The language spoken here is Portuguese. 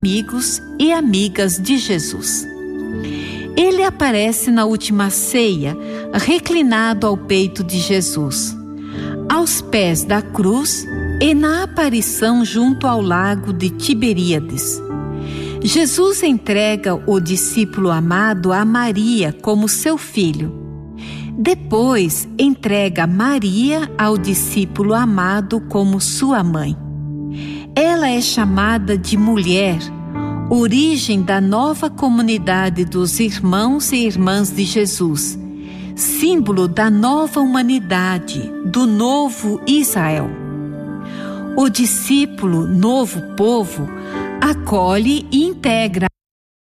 amigos e amigas de Jesus. Ele aparece na última ceia, reclinado ao peito de Jesus, aos pés da cruz e na aparição junto ao lago de Tiberíades. Jesus entrega o discípulo amado a Maria como seu filho. Depois entrega Maria ao discípulo amado como sua mãe. Ela é chamada de mulher, origem da nova comunidade dos irmãos e irmãs de Jesus, símbolo da nova humanidade, do novo Israel. O discípulo, novo povo, acolhe e integra